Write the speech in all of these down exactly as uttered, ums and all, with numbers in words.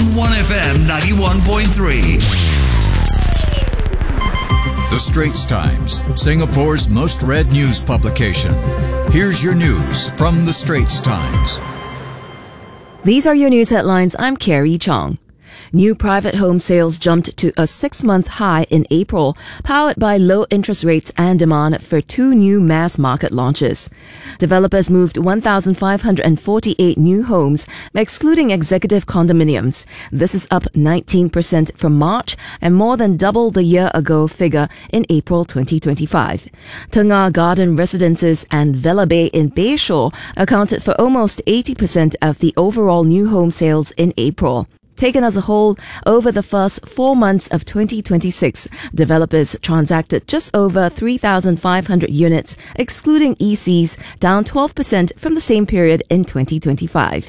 on one F M ninety-one point three. The Straits Times, Singapore's most read news publication. Here's your news from The Straits Times. These are your news headlines. I'm Carrie Chong. New private home sales jumped to a six-month high in April, powered by low interest rates and demand for two new mass market launches. Developers moved one thousand five hundred forty-eight new homes, excluding executive condominiums. This is up nineteen percent from March and more than double the year-ago figure in April twenty twenty-five. Tengah Garden Residences and Villa Bay in Bayshore accounted for almost eighty percent of the overall new home sales in April. Taken as a whole, over the first four months of twenty twenty-six, developers transacted just over three thousand five hundred units, excluding E Cs, down twelve percent from the same period in twenty twenty-five.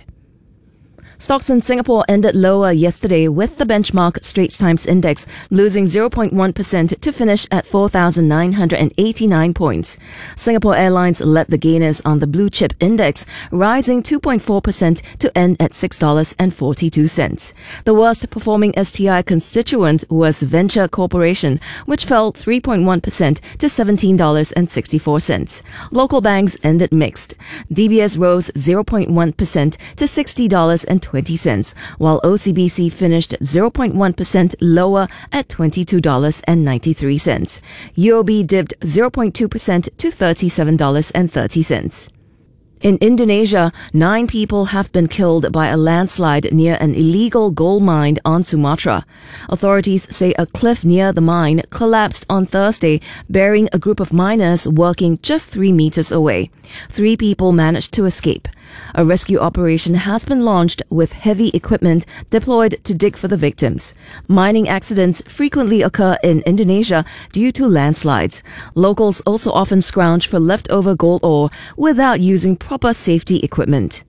Stocks in Singapore ended lower yesterday, with the benchmark Straits Times Index losing zero point one percent to finish at four thousand nine hundred eighty-nine points. Singapore Airlines led the gainers on the Blue Chip Index, rising two point four percent to end at six dollars and forty-two cents. The worst performing S T I constituent was Venture Corporation, which fell three point one percent to seventeen dollars and sixty-four cents. Local banks ended mixed. D B S rose zero point one percent to sixty dollars and twenty cents, while O C B C finished zero point one percent lower at twenty-two dollars and ninety-three cents. U O B dipped zero point two percent to thirty-seven dollars and thirty cents. In Indonesia, nine people have been killed by a landslide near an illegal gold mine on Sumatra. Authorities say a cliff near the mine collapsed on Thursday, burying a group of miners working just three meters away. Three people managed to escape. A rescue operation has been launched with heavy equipment deployed to dig for the victims. Mining accidents frequently occur in Indonesia due to landslides. Locals also often scrounge for leftover gold ore without using proper safety equipment.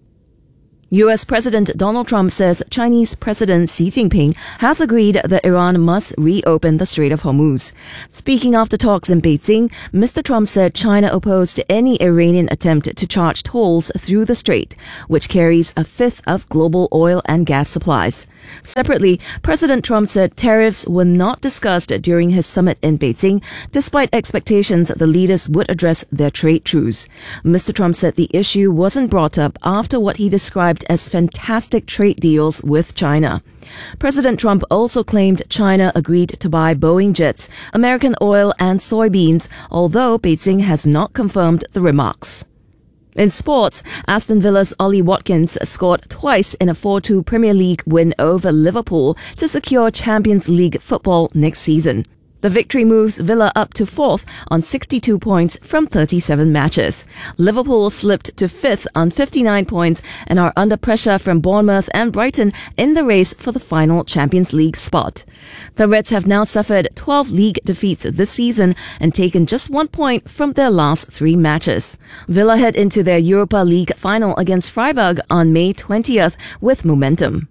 U S President Donald Trump says Chinese President Xi Jinping has agreed that Iran must reopen the Strait of Hormuz. Speaking after talks in Beijing, Mister Trump said China opposed any Iranian attempt to charge tolls through the strait, which carries a fifth of global oil and gas supplies. Separately, President Trump said tariffs were not discussed during his summit in Beijing, despite expectations the leaders would address their trade truce. Mister Trump said the issue wasn't brought up after what he described as fantastic trade deals with China. President Trump also claimed China agreed to buy Boeing jets, American oil and soybeans, although Beijing has not confirmed the remarks. In sports, Aston Villa's Ollie Watkins scored twice in a four two Premier League win over Liverpool to secure Champions League football next season. The victory moves Villa up to fourth on sixty-two points from thirty-seven matches. Liverpool slipped to fifth on fifty-nine points and are under pressure from Bournemouth and Brighton in the race for the final Champions League spot. The Reds have now suffered twelve league defeats this season and taken just one point from their last three matches. Villa head into their Europa League final against Freiburg on May twentieth with momentum.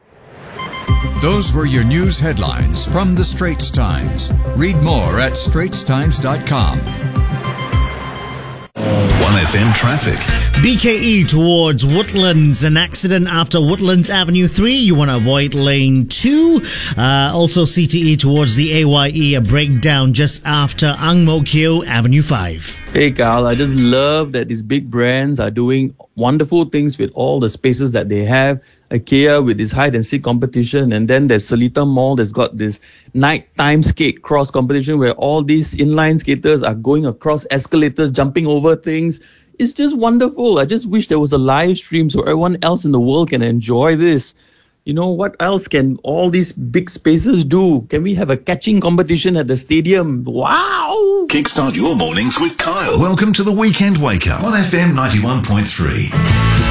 Those were your news headlines from The Straits Times. Read more at straits times dot com. one F M traffic. B K E towards Woodlands. An accident after Woodlands Avenue three. You want to avoid lane two. Uh, also C T E towards the A Y E. A breakdown just after Ang Mo Kio Avenue five. Hey Carl, I just love that these big brands are doing wonderful things with all the spaces that they have. IKEA with this hide and seek competition, and then there's Seletar Mall that's got this nighttime skate cross competition where all these inline skaters are going across escalators, jumping over things. It's just wonderful. I just wish there was a live stream so everyone else in the world can enjoy this. You know, what else can all these big spaces do? Can we have a catching competition at the stadium? Wow! Kickstart your mornings with Kyle. Welcome to the Weekend Wake Up on F M ninety-one point three.